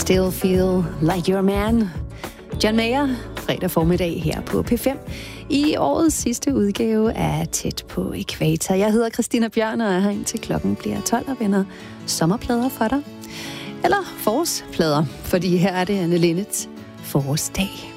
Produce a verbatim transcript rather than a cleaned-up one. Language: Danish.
Still Feel Like You're a Man. John Mayer, fredag formiddag her på P fem. I årets sidste udgave af Tæt på Ækvator. Jeg hedder Christina Bjørn og er her indtil klokken bliver tolv og vender sommerplader for dig. Eller forårsplader, fordi her er det Anne Linnet forårsdag.